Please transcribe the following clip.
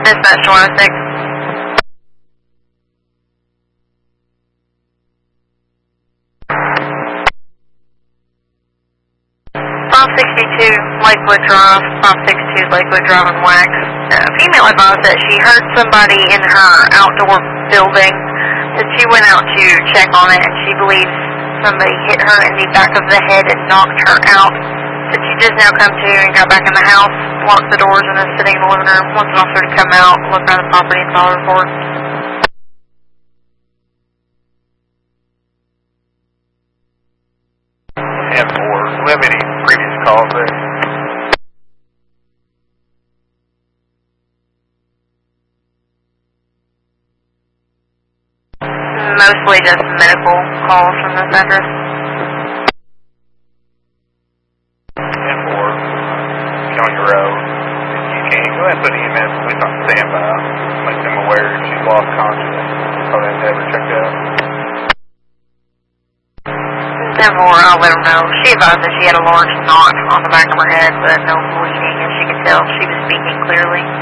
Dispatch 106. Pump 62 Lakewood Drive, Pump 62 Lakewood Drive and Wax. Female advised that she heard somebody in her outdoor building, and she went out to check on it, and she believes somebody hit her in the back of the head and knocked her out. So she just now come to and got back in the house, locked the doors, and is sitting in the living room. Wants an officer to come out, look around the property, and file a report. 10-4. Do we have any previous calls there? Mostly just medical calls from this address. 10-4. County Road. If you can, go ahead and put EMS police on standby. Make them aware if she's lost consciousness. So they have her checked out. 10-4, I'll let her know. She advised that she had a large knot on the back of her head, but no bleeding, and she could tell she was speaking clearly.